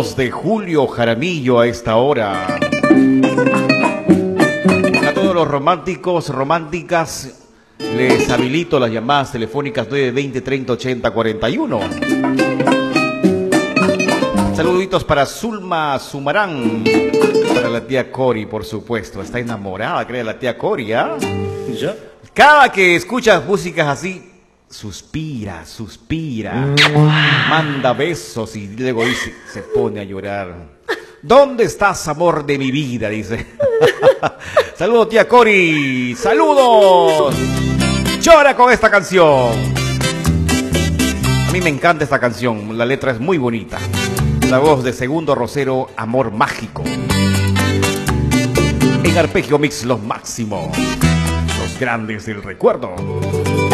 voz de Julio Jaramillo a esta hora. A todos los románticos, románticas, les habilito las llamadas telefónicas 920 30 80 41. Saluditos para Zulma Sumarán, para la tía Cori, por supuesto. Está enamorada, cree la tía Cori, ¿ah? ¿Ya? Cada que escuchas músicas así, suspira, manda besos y luego dice, se pone a llorar. ¿Dónde estás, amor de mi vida? Dice. Saludos, tía Cori. Saludos. Llora con esta canción. A mí me encanta esta canción. La letra es muy bonita. La voz de Segundo Rosero, Amor Mágico. En Arpegio Mix, los máximos. Los grandes del recuerdo.